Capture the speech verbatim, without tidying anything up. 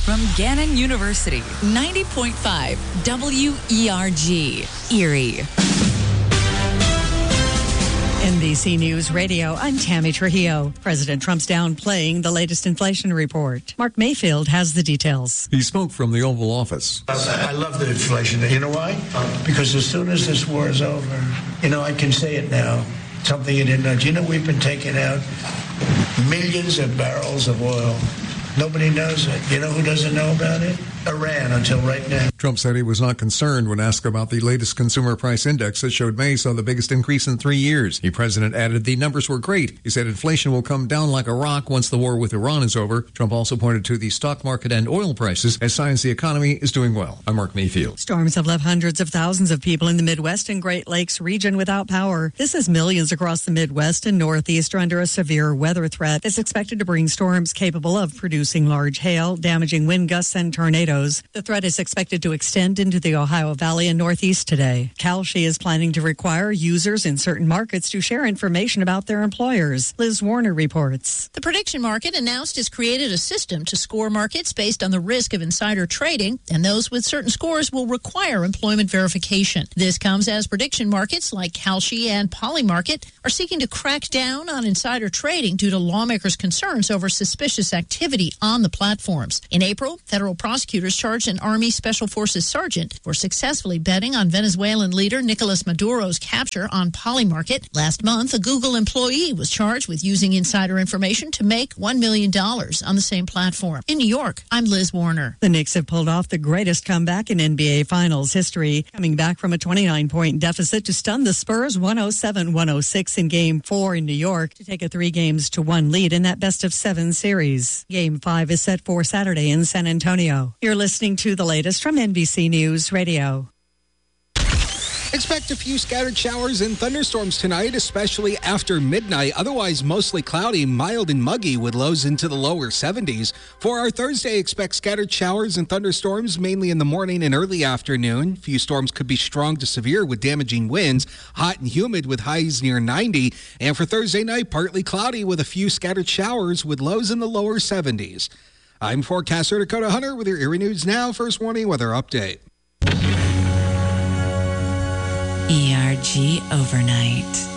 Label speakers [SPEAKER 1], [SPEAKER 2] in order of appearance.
[SPEAKER 1] from Gannon University, ninety point five W E R G, Erie.
[SPEAKER 2] N B C News Radio, I'm Tammy Trujillo. President Trump's downplaying the latest inflation report. Mark Mayfield has the details.
[SPEAKER 3] He spoke from the Oval Office.
[SPEAKER 4] I love the inflation. You know why? Because as soon as this war is over, you know, I can say it now, something you didn't know. Do you know we've been taking out millions of barrels of oil? Nobody knows it. You know who doesn't know about it? Iran, until right now.
[SPEAKER 3] Trump said he was not concerned when asked about the latest consumer price index that showed May saw the biggest increase in three years. The president added the numbers were great. He said inflation will come down like a rock once the war with Iran is over. Trump also pointed to the stock market and oil prices as signs the economy is doing well. I'm Mark Mayfield.
[SPEAKER 2] Storms have left hundreds of thousands of people in the Midwest and Great Lakes region without power. This is millions across the Midwest and Northeast are under a severe weather threat that's expected to bring storms capable of producing large hail, damaging wind gusts, and tornadoes. The threat is expected to extend into the Ohio Valley and Northeast today. Kalshi is planning to require users in certain markets to share information about their employers. Liz Warner reports.
[SPEAKER 5] The prediction market announced it's created a system to score markets based on the risk of insider trading, and those with certain scores will require employment verification. This comes as prediction markets like Kalshi and Polymarket are seeking to crack down on insider trading due to lawmakers' concerns over suspicious activity on the platforms. In April, federal prosecutors charged an Army Special Forces sergeant for successfully betting on Venezuelan leader Nicolas Maduro's capture on Polymarket. Last month, a Google employee was charged with using insider information to make one million dollars on the same platform. In New York, I'm Liz Warner.
[SPEAKER 2] The Knicks have pulled off the greatest comeback in N B A Finals history, coming back from a twenty-nine point deficit to stun the Spurs one oh seven one oh six in Game four in New York to take a three games to one lead in that best of seven series. Game five is set for Saturday in San Antonio. You're listening to the latest from N B C News Radio.
[SPEAKER 6] Expect a few scattered showers and thunderstorms tonight, especially after midnight. Otherwise, mostly cloudy, mild and muggy with lows into the lower seventies. For our Thursday, expect scattered showers and thunderstorms, mainly in the morning and early afternoon. Few storms could be strong to severe with damaging winds, hot and humid with highs near ninety. And for Thursday night, partly cloudy with a few scattered showers with lows in the lower seventies. I'm forecaster Dakota Hunter with your Erie News Now First Warning Weather Update.
[SPEAKER 1] E R G Overnight.